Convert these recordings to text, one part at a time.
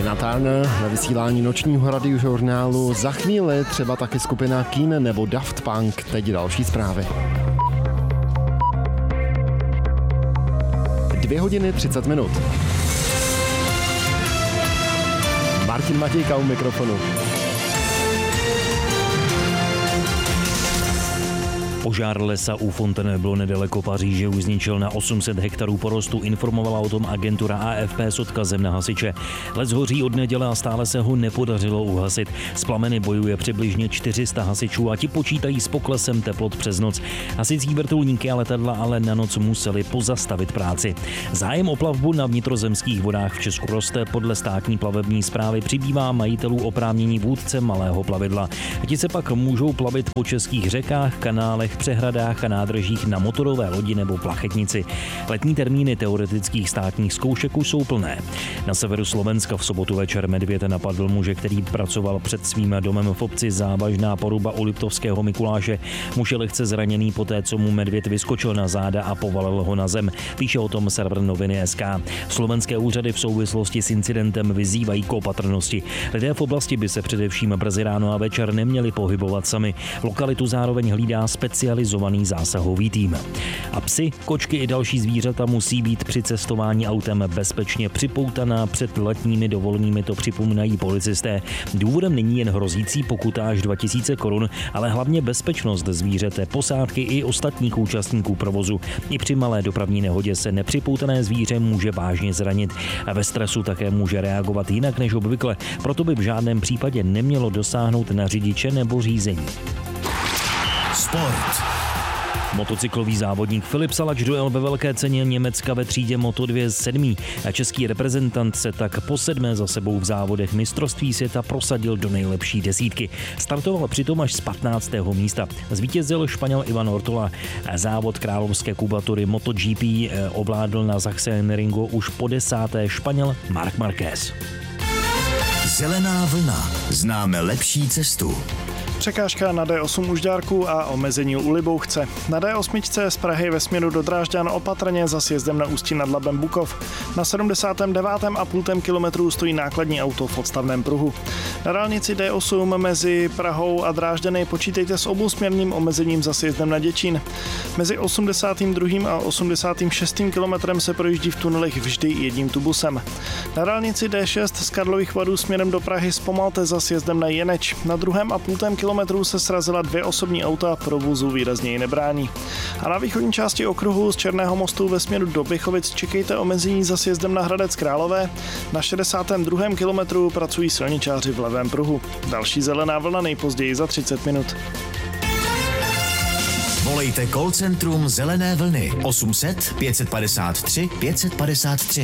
Tina Turner ve vysílání nočního radiožurnálu. Za chvíli třeba taky skupina Keane nebo Daft Punk. Teď další zprávy. 2 hodiny 30 minut. Martin Matějka u mikrofonu. Požár lesa u Fontainebleau nedaleko Paříže už zničil na 800 hektarů porostu, informovala o tom agentura AFP s odkazem na hasiče. Les hoří od neděle a stále se ho nepodařilo uhasit. S plameny bojuje přibližně 400 hasičů a ti počítají s poklesem teplot přes noc. Hasicí vrtulníky a letadla ale na noc museli pozastavit práci. Zájem o plavbu na vnitrozemských vodách v Česku roste. Podle státní plavební správy přibývá majitelů oprávnění vůdce malého plavidla. Ti se pak můžou plavit po českých řekách, kanálech, přehradách a nádržích na motorové lodi nebo plachetnici. Letní termíny teoretických státních zkoušek už jsou plné. Na severu Slovenska v sobotu večer medvěd napadl muže, který pracoval před svým domem v obci Závažná Poruba u Liptovského Mikuláše. Muž je lehce zraněný poté, co mu medvěd vyskočil na záda a povalil ho na zem. Píše o tom server Noviny.sk. Slovenské úřady v souvislosti s incidentem vyzývají k opatrnosti. Lidé v oblasti by se především brzy ráno a večer neměli pohybovat sami. Lokalitu zároveň hlídá specializovaný zásahový tým. A psi, kočky i další zvířata musí být při cestování autem bezpečně připoutaná před letními dovolenými, to připomínají policisté. Důvodem není jen hrozící pokuta až 2000 korun, ale hlavně bezpečnost zvířete, posádky i ostatních účastníků provozu. I při malé dopravní nehodě se nepřipoutané zvíře může vážně zranit a ve stresu také může reagovat jinak než obvykle, proto by v žádném případě nemělo dosáhnout na řidiče nebo řízení. Sport. Motocyklový závodník Filip Salač dojel ve velké ceně Německa ve třídě Moto2 7. A český reprezentant se tak po 7. za sebou v závodech mistrovství světa prosadil do nejlepší desítky. Startoval přitom až z 15. místa. Zvítězil Španěl Ivan Ortola. Závod královské kubatury MotoGP ovládl na Sachsenringu už po 10. Španěl Marc Marquez. Zelená vlna. Známe lepší cestu. Překážka na D8 u Žďárku a omezení u Libouchce. Na D8 z Prahy ve směru do Drážďan opatrně za sjezdem na Ústí nad Labem Bukov. Na 79,5 kilometru stojí nákladní auto v odstavném pruhu. Na dálnici D8 mezi Prahou a Drážďany počítejte s obousměrným omezením za sjezdem na Děčín. Mezi 82. a 86. kilometrem se projíždí v tunelech vždy jedním tubusem. Na dálnici D6 z Karlových Varů směrem do Prahy zpomalte za sjezdem na Jeneč. Na 2,5 kilometru se srazila 2 osobní auta, provozu výrazněji nebrání. A na východní části okruhu z Černého mostu ve směru do Bychovic čekejte omezení za sjezdem na Hradec Králové. Na 62. kilometru pracují silničáři v levém pruhu. Další zelená vlna nejpozději za 30 minut. Volejte call centrum Zelené vlny 800 553 553.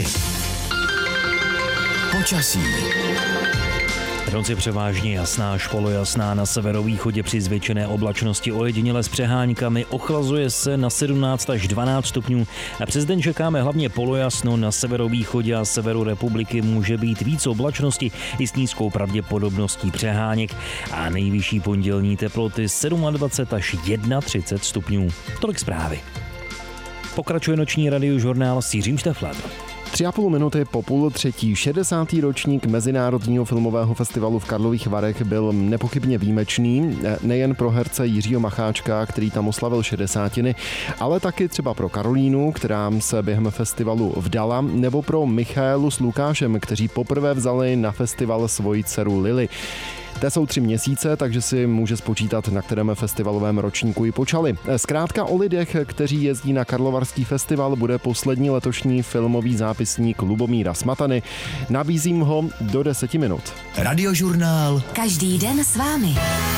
Počasí. Noc je převážně jasná až polojasná, na severovýchodě při zvětšené oblačnosti ojediněle s přeháňkami, ochlazuje se na 17 až 12 stupňů. A přes den čekáme hlavně polojasno, na severovýchodě a severu republiky může být víc oblačnosti i s nízkou pravděpodobností přeháněk a nejvyšší pondělní teploty 27 až 31 stupňů. Tolik zprávy. Pokračuje noční radiožurnál s Jiřím Šteflem. 3,5 minuty po 2:30. 60. ročník Mezinárodního filmového festivalu v Karlových Varech byl nepochybně výjimečný, nejen pro herce Jiřího Macháčka, který tam oslavil 60, ale taky třeba pro Karolínu, která se během festivalu vdala, nebo pro Michaelu s Lukášem, kteří poprvé vzali na festival svoji dceru Lily. Té jsou 3 měsíce, takže si může spočítat, na kterém festivalovém ročníku ji počali. Zkrátka o lidech, kteří jezdí na Karlovarský festival, bude poslední letošní filmový zápisník Lubomíra Smatany. Nabízím ho do 10 minut. Radiožurnál. Každý den s vámi.